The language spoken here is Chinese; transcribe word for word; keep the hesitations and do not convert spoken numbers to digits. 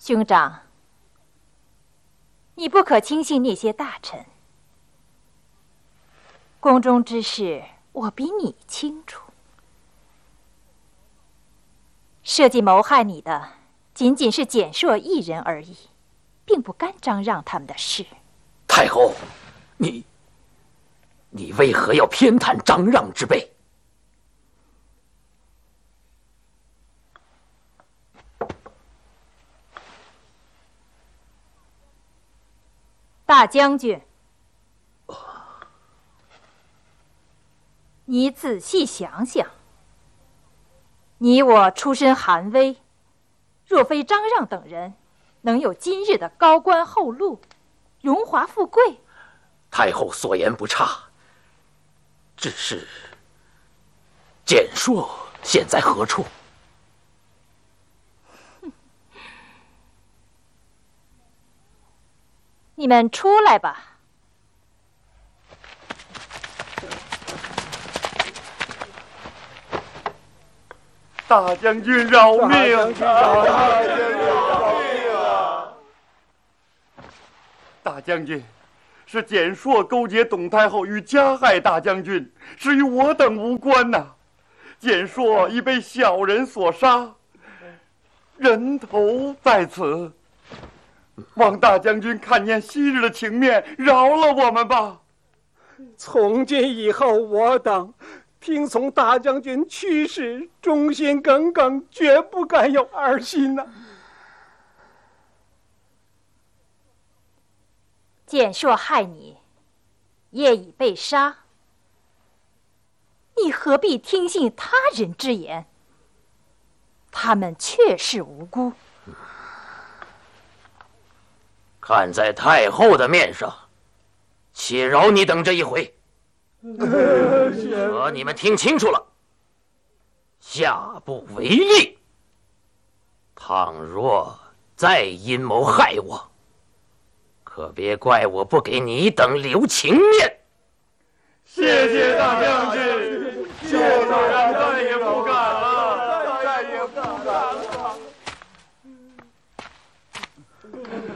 兄长，你不可轻信那些大臣。宫中之事，我比你清楚。设计谋害你的，仅仅是简硕一人而已，并不干张让他们的事。 太后，你，你为何要偏袒张让之辈？ 大将军，你仔细想想，你我出身寒微，若非张让等人，能有今日的高官厚禄、荣华富贵？ 太后所言不差，只是简硕现在何处？ 你们出来吧。 大将军饶命！ 大将军饶命啊！ 大将军，是简硕勾结董太后与加害大将军，是与我等无关呐、啊。简硕已被小人所杀，人头在此。望大将军看念昔日的情面，饶了我们吧。 从今以后，我等听从大将军去世，忠心耿耿，绝不敢有二心呐、啊。 简硕害你，业已被杀，你何必听信他人之言？他们确是无辜。 看在太后的面上，且饶你等这一回。可你们听清楚了，下不为例。倘若再阴谋害我，可别怪我不给你等留情面。 谢谢大将军，谢谢大将军，再也不敢了，再也不敢了。